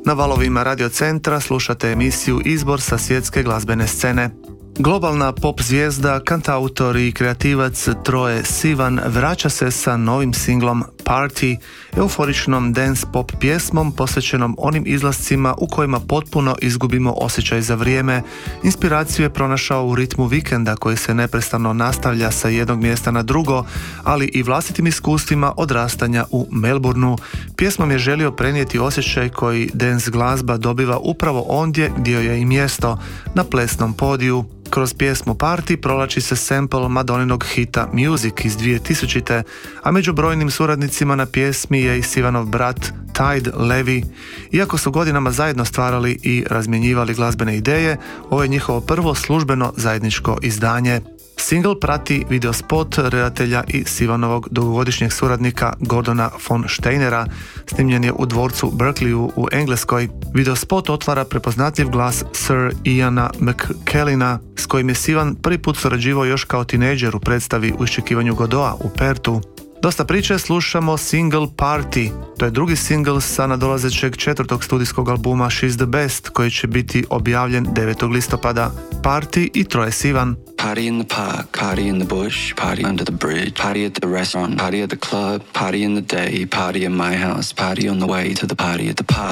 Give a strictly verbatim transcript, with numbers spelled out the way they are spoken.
Na valovima Radio Centra slušate emisiju Izbor sa svjetske glazbene scene. Globalna pop zvijezda, kantautor i kreativac Troye Sivan vraća se sa novim singlom Party, euforičnom dance pop pjesmom posvećenom onim izlascima u kojima potpuno izgubimo osjećaj za vrijeme. Inspiraciju je pronašao u ritmu vikenda koji se neprestano nastavlja sa jednog mjesta na drugo, ali i vlastitim iskustvima odrastanja u Melbourneu. Pjesmom je želio prenijeti osjećaj koji dance glazba dobiva upravo ondje gdje joj je i mjesto, na plesnom podiju. Kroz pjesmu Party provlači se sample Madoninog hita Music iz dvije tisućite. a među brojnim suradnicima na pjesmi je i Sivanov brat Tide Levi. Iako su godinama zajedno stvarali i razmjenjivali glazbene ideje, ovo je njihovo prvo službeno zajedničko izdanje. Single prati videospot redatelja i Sivanovog dugogodišnjeg suradnika Gordona von Steinera. Snimljen je u dvorcu Berkeleyu u Engleskoj. Videospot otvara prepoznatljiv glas Sir Iana McKellina, s kojim je Sivan prvi put surađivao još kao tinejdžer u predstavi U iščekivanju Godoa u Pertu. Dosta priče, slušamo single Party. To je drugi single sa nadolazećeg četvrtog studijskog albuma She's the Best, koji će biti objavljen devetog listopada. Party i Troye Sivan. Party in the park, party in the bush, party under the bridge, party at the restaurant, party at the club, party in the day, party in my house, party on the way to the party at the park.